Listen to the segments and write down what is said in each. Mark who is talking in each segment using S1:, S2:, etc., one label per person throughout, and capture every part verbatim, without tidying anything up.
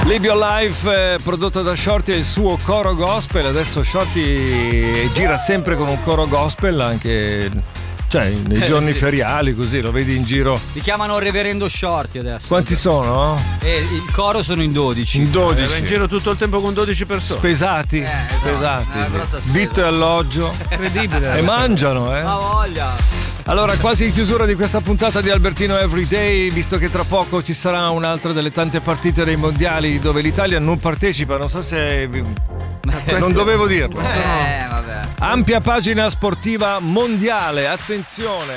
S1: Live Your Life, eh, prodotto da Shorty, e il suo coro gospel. Adesso Shorty gira sempre con un coro gospel anche, cioè, nei giorni sì. feriali, così lo vedi in giro.
S2: Li chiamano Reverendo Shorty adesso.
S1: Quanti sono?
S2: E il coro sono in dodici.
S1: In dodici.
S3: Va in giro tutto il tempo con dodici persone.
S1: Spesati.
S2: Eh,
S1: Spesati.
S2: no,
S1: Vitto e alloggio.
S3: Incredibile.
S1: E mangiano, eh.
S2: Ma voglia.
S1: Allora, quasi in chiusura di questa puntata di Albertino Everyday, visto che tra poco ci sarà un'altra delle tante partite dei mondiali dove l'Italia non partecipa, non so se
S2: questo...
S1: non dovevo dirlo.
S2: Eh, vabbè.
S1: Ampia pagina sportiva mondiale, attenzione.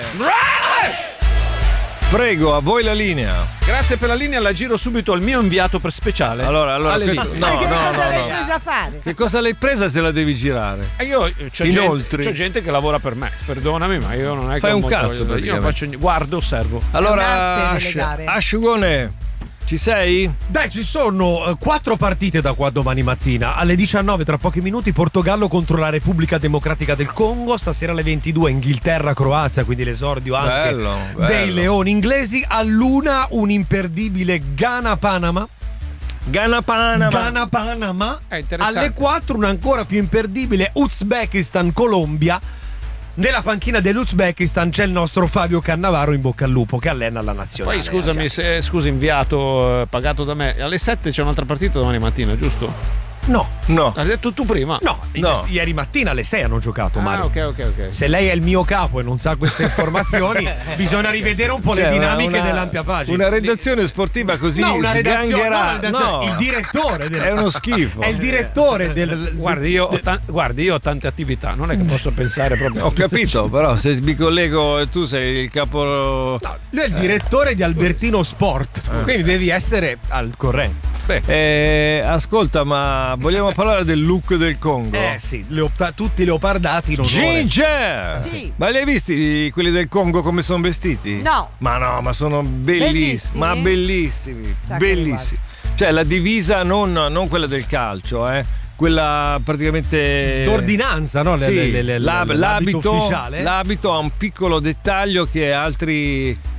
S1: Prego, a voi la linea.
S3: Grazie per la linea, la giro subito al mio inviato per speciale.
S1: Allora, allora questo, no,
S4: Ma che
S1: no,
S4: cosa
S1: no,
S4: l'hai
S1: no.
S4: presa a fare?
S1: Che cosa l'hai presa se la devi girare?
S3: E io c'è
S1: Inoltre.
S3: gente, c'è gente che lavora per me, perdonami, ma io non è che
S1: Fai
S3: ho
S1: un
S3: molto
S1: cazzo,
S3: voglia- io non faccio niente, guardo, osservo.
S1: Allora,
S4: un'arte
S1: Asci-
S4: delegare.
S1: Asciugone, ci sei?
S5: Dai, ci sono eh, quattro partite da qua domani mattina. Alle diciannove, tra pochi minuti, Portogallo contro la Repubblica Democratica del Congo. Stasera alle ventidue, Inghilterra-Croazia, quindi l'esordio anche
S1: Bello, bello.
S5: dei leoni inglesi. All'una, un imperdibile Ghana-Panama.
S1: Ghana-Panama.
S5: Ghana-Panama.
S3: È interessante.
S5: Alle quattro, un ancora più imperdibile Uzbekistan-Colombia. Nella panchina dell'Uzbekistan c'è il nostro Fabio Cannavaro, in bocca al lupo, che allena la nazionale.
S3: Poi scusami, se, scusa inviato, eh, pagato da me, alle sette c'è un'altra partita domani mattina, giusto?
S5: No,
S1: No.
S3: L'hai detto tu prima?
S5: no,
S1: No.
S5: ieri mattina alle sei hanno giocato,
S3: Ah,
S5: Mario.
S3: ok, ok, ok.
S5: Se lei è il mio capo e non sa queste informazioni, bisogna rivedere un po'
S1: Cioè,
S5: le
S1: una-
S5: dinamiche
S1: una-
S5: dell'ampia pagina.
S1: Una redazione sportiva così
S5: No, una redazione-
S1: sgangherata.
S5: no, una redazione-
S1: No.
S5: il direttore del-
S1: È uno schifo.
S5: È il direttore del.
S3: Guardi io, ho ta- guardi, io ho tante attività, non è che posso pensare proprio.
S1: Ho capito, però se mi collego e tu sei il capo.
S5: No, lui è il direttore di Albertino Sport, quindi devi essere al corrente.
S3: Beh,
S1: Eh, ascolta, ma vogliamo parlare del look del Congo?
S5: Eh sì, leopa- tutti leopardati in onore.
S1: Ginger!
S4: Sì.
S1: Ma li hai visti quelli del Congo come sono vestiti?
S4: No.
S1: Ma no, ma sono bellissimi,
S4: Bellissimi?
S1: ma bellissimi,
S4: Cioè,
S1: bellissimi. Cioè la divisa non, non quella del calcio, eh. Quella praticamente
S5: D'ordinanza, no? Le-
S1: Sì,
S5: le- le- le-
S1: l'ab-
S5: l'abito
S1: l'abito,
S5: ufficiale.
S1: l'abito ha un piccolo dettaglio che altri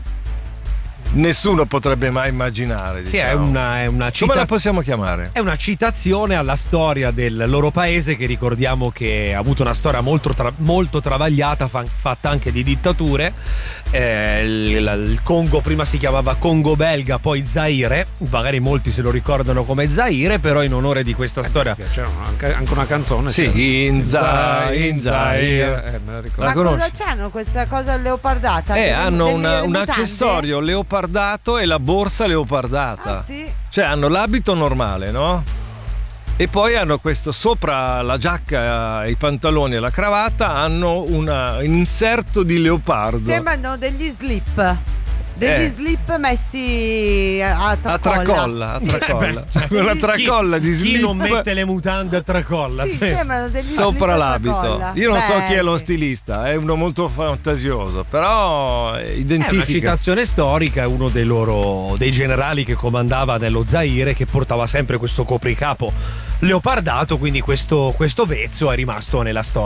S1: nessuno potrebbe mai immaginare.
S5: Sì, è
S1: diciamo.
S5: una, è una
S1: Come
S5: cita-
S1: la possiamo chiamare?
S5: È una citazione alla storia del loro paese, che ricordiamo che ha avuto una storia molto, tra- molto travagliata, fa- fatta anche di dittature. Eh, il, la- il Congo prima si chiamava Congo belga, poi Zaire, magari molti se lo ricordano come Zaire, però in onore di questa storia.
S3: c'era anche, anche una canzone.
S1: Sì,
S3: c'era.
S1: in Zaire, in Zaire.
S3: Eh, me la ricordo.
S1: La
S4: Ma
S1: conosci?
S4: cosa c'hanno questa cosa leopardata?
S1: Eh,
S4: Delle-
S1: hanno
S4: delle
S1: una- un
S4: mutande?
S1: accessorio leopardato e la borsa leopardata.
S4: Ah, sì.
S1: Cioè hanno l'abito normale, no? E poi hanno questo sopra la giacca, i pantaloni e la cravatta, hanno una- un inserto di leopardo.
S4: Sembrano degli slip. Degli
S1: Eh.
S4: slip messi a tracolla.
S1: A tracolla, a tracolla. Una tracolla di slip.
S5: Chi non mette le mutande a tracolla?
S4: Sì, sembrano degli slip
S1: sopra
S4: a
S1: l'abito.
S4: tracolla.
S1: Io non so chi è lo
S4: Belli.
S1: stilista, è uno molto fantasioso, però
S5: È una
S1: identifica.
S5: citazione storica, è uuno dei loro dei generali che comandava nello Zaire, che portava sempre questo copricapo leopardato, quindi questo, questo vezzo è rimasto nella storia.